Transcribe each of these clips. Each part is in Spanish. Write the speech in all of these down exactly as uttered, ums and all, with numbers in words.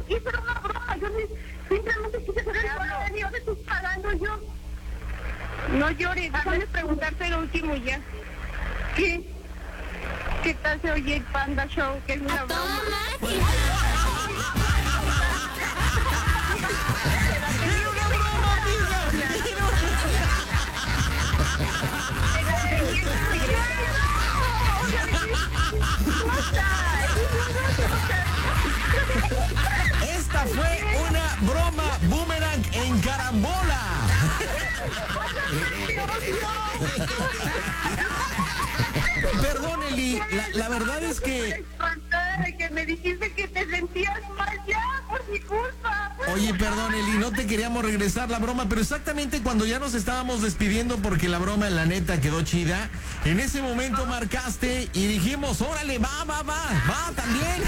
eso era una broma. Yo ni- simplemente quise saber el valor y yo te estoy pagando yo. No llores, déjame preguntarte lo último y ya. ¿Qué? ¿Qué tal se oye el Panda Show? Que es una broma. Esta fue una broma boomerang en carambola. Perdón, Eli, la, la verdad es que... Espantada de que me dijiste que te sentías mal ya por mi culpa. Oye, perdón, Eli, no te queríamos regresar la broma, pero exactamente cuando ya nos estábamos despidiendo porque la broma, la neta, quedó chida, en ese momento marcaste y dijimos, órale, va, va, va, va, también.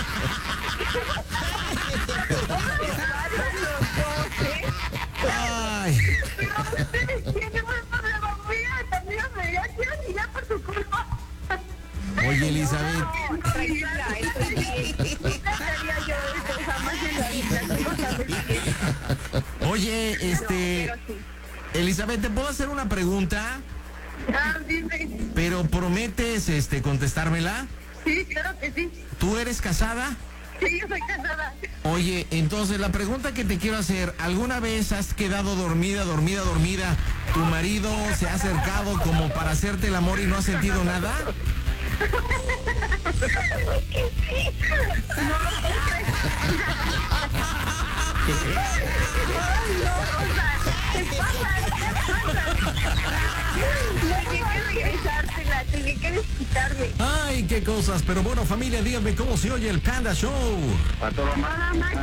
Ay. Pero ustedes tienen un problema mío, también me ya y ya por su culpa. Oye, Elizabeth. Tranquila, estoy bien. Nunca haría yo eso, jamás en la vida. ¿Cómo sabes qué? Oye, este... Pero sí. Elizabeth, ¿te puedo hacer una pregunta? Ah, dime. Pero prometes, este, contestármela. Sí, claro que sí. ¿Tú eres casada? Sí, yo soy casada. Oye, entonces la pregunta que te quiero hacer, ¿alguna vez has quedado dormida, dormida, dormida? ¿Tu marido se ha acercado como para hacerte el amor y no has sentido nada? Tenía que regresártela, tenía que desquitarme. Ay, qué cosas. Pero bueno, familia, díganme cómo se oye el Panda Show. A todo más. Nada más